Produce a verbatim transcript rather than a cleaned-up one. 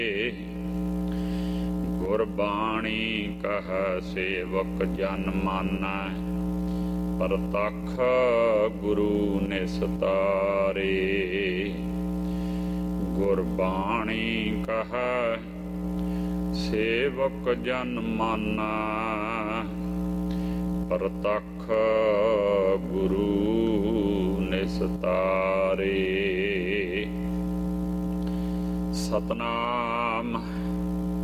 ਗੁਰਬਾਣੀ ਕਹੈ ਸੇਵਕ ਜਨ ਮਾਨੈ, ਪ੍ਰਤੱਖ ਗੁਰੂ ਨਿਸਤਾਰੇ। ਗੁਰਬਾਣੀ ਕਹੈ ਸੇਵਕ ਜਨ ਮਾਨੈ, ਪ੍ਰਤੱਖ ਗੁਰੂ ਨਿਸਤਾਰੇ। ਸਤਨਾਮ